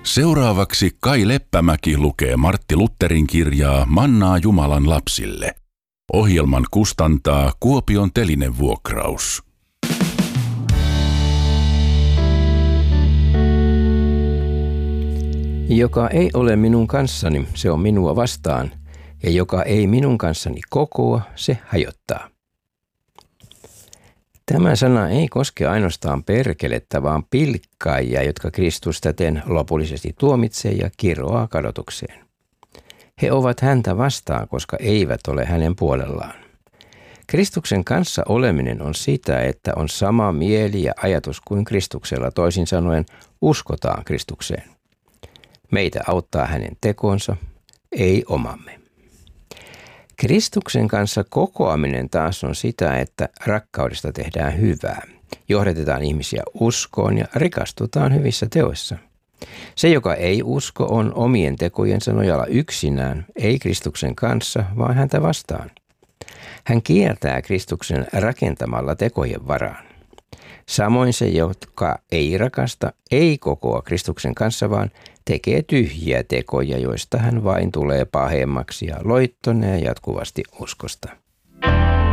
Seuraavaksi Kai Leppämäki lukee Martti Lutherin kirjaa Mannaa Jumalan lapsille. Ohjelman kustantaa Kuopion Telinevuokraus. Joka ei ole minun kanssani, se on minua vastaan, ja joka ei minun kanssani kokoa, se hajottaa. Tämä sana ei koske ainoastaan perkelettä, vaan pilkkaajia, jotka Kristus täten lopullisesti tuomitsee ja kiroaa kadotukseen. He ovat häntä vastaan, koska eivät ole hänen puolellaan. Kristuksen kanssa oleminen on sitä, että on sama mieli ja ajatus kuin Kristuksella, toisin sanoen uskotaan Kristukseen. Meitä auttaa hänen tekonsa, ei omamme. Kristuksen kanssa kokoaminen taas on sitä, että rakkaudesta tehdään hyvää. Johdatetaan ihmisiä uskoon ja rikastutaan hyvissä teoissa. Se, joka ei usko, on omien tekojensa nojalla yksinään, ei Kristuksen kanssa, vaan häntä vastaan. Hän kiertää Kristuksen rakentamalla tekojen varaan. Samoin se, joka ei rakasta, ei kokoa Kristuksen kanssa, vaan tekee tyhjiä tekoja, joista hän vain tulee pahemmaksi ja loittonee jatkuvasti uskosta.